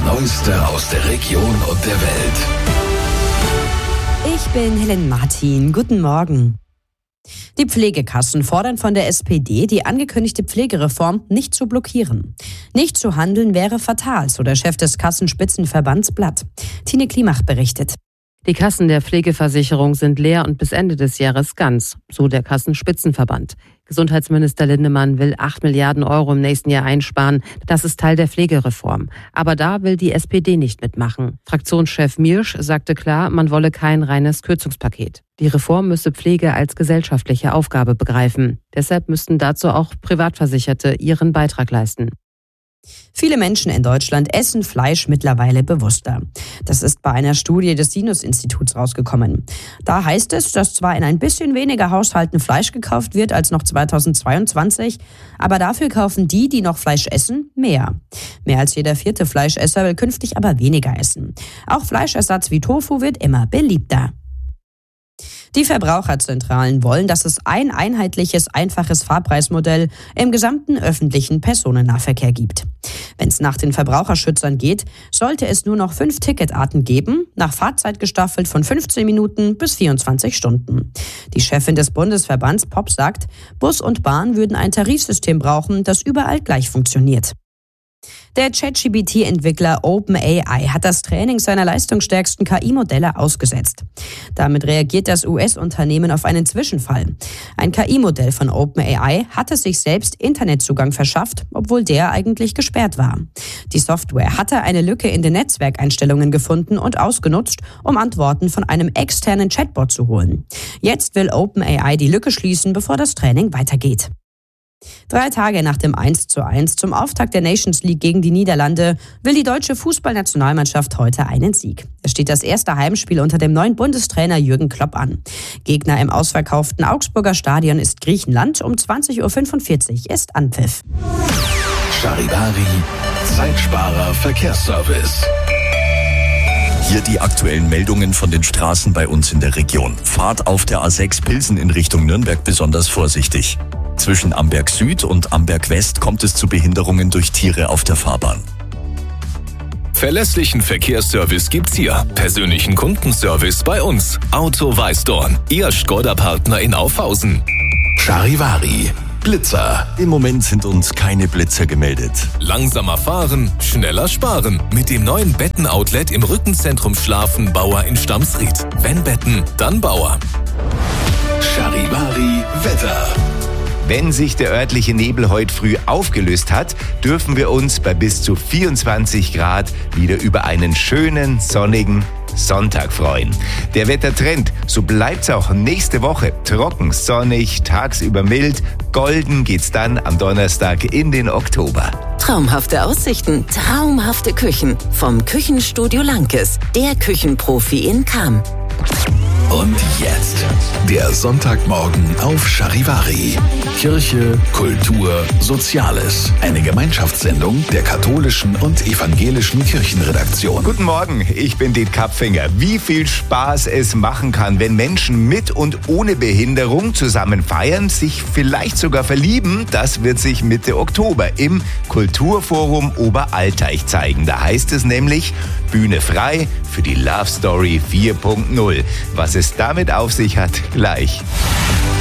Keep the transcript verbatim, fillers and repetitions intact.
Neueste aus der Region und der Welt. Ich bin Helen Martin. Guten Morgen. Die Pflegekassen fordern von der S P D, die angekündigte Pflegereform nicht zu blockieren. Nicht zu handeln wäre fatal, so der Chef des Kassenspitzenverbands Blatt. Tine Klimach berichtet. Die Kassen der Pflegeversicherung sind leer und bis Ende des Jahres ganz, so der Kassenspitzenverband. Gesundheitsminister Lindemann will acht Milliarden Euro im nächsten Jahr einsparen. Das ist Teil der Pflegereform. Aber da will die S P D nicht mitmachen. Fraktionschef Miersch sagte klar, man wolle kein reines Kürzungspaket. Die Reform müsse Pflege als gesellschaftliche Aufgabe begreifen. Deshalb müssten dazu auch Privatversicherte ihren Beitrag leisten. Viele Menschen in Deutschland essen Fleisch mittlerweile bewusster. Das ist bei einer Studie des Sinus-Instituts rausgekommen. Da heißt es, dass zwar in ein bisschen weniger Haushalten Fleisch gekauft wird als noch zweitausendzweiundzwanzig, aber dafür kaufen die, die noch Fleisch essen, mehr. Mehr als jeder vierte Fleischesser will künftig aber weniger essen. Auch Fleischersatz wie Tofu wird immer beliebter. Die Verbraucherzentralen wollen, dass es ein einheitliches, einfaches Fahrpreismodell im gesamten öffentlichen Personennahverkehr gibt. Wenn es nach den Verbraucherschützern geht, sollte es nur noch fünf Ticketarten geben, nach Fahrzeit gestaffelt von fünfzehn Minuten bis vierundzwanzig Stunden. Die Chefin des Bundesverbands P O P sagt, Bus und Bahn würden ein Tarifsystem brauchen, das überall gleich funktioniert. Der ChatGPT-Entwickler OpenAI hat das Training seiner leistungsstärksten K I-Modelle ausgesetzt. Damit reagiert das U S-Unternehmen auf einen Zwischenfall. Ein K I-Modell von OpenAI hatte sich selbst Internetzugang verschafft, obwohl der eigentlich gesperrt war. Die Software hatte eine Lücke in den Netzwerkeinstellungen gefunden und ausgenutzt, um Antworten von einem externen Chatbot zu holen. Jetzt will OpenAI die Lücke schließen, bevor das Training weitergeht. Drei Tage nach dem eins zu eins zum Auftakt der Nations League gegen die Niederlande will die deutsche Fußballnationalmannschaft heute einen Sieg. Es steht das erste Heimspiel unter dem neuen Bundestrainer Jürgen Klopp an. Gegner im ausverkauften Augsburger Stadion ist Griechenland. Um zwanzig Uhr fünfundvierzig ist Anpfiff. Charivari, Zeitsparer Verkehrsservice. Hier die aktuellen Meldungen von den Straßen bei uns in der Region. Fahrt auf der A sechs Pilsen in Richtung Nürnberg besonders vorsichtig. Zwischen Amberg Süd und Amberg West kommt es zu Behinderungen durch Tiere auf der Fahrbahn. Verlässlichen Verkehrsservice gibt's hier. Persönlichen Kundenservice bei uns. Auto Weißdorn, Ihr Skoda-Partner in Aufhausen. Charivari, Blitzer. Im Moment sind uns keine Blitzer gemeldet. Langsamer fahren, schneller sparen. Mit dem neuen Betten-Outlet im Rückenzentrum Schlafen Bauer in Stamsried. Wenn Betten, dann Bauer. Charivari Wetter. Wenn sich der örtliche Nebel heute früh aufgelöst hat, dürfen wir uns bei bis zu vierundzwanzig Grad wieder über einen schönen, sonnigen Sonntag freuen. Der Wettertrend, so bleibt's auch nächste Woche. Trocken, sonnig, tagsüber mild. Golden geht's dann am Donnerstag in den Oktober. Traumhafte Aussichten, traumhafte Küchen. Vom Küchenstudio Lankes, der Küchenprofi in Cham. Und jetzt der Sonntagmorgen auf Charivari. Kirche, Kultur, Soziales. Eine Gemeinschaftssendung der katholischen und evangelischen Kirchenredaktion. Guten Morgen, ich bin Diet Kapfinger. Wie viel Spaß es machen kann, wenn Menschen mit und ohne Behinderung zusammen feiern, sich vielleicht sogar verlieben, das wird sich Mitte Oktober im Kulturforum Oberalteich zeigen. Da heißt es nämlich, Bühne frei für die Love Story vier Punkt null. Was es damit auf sich hat, gleich.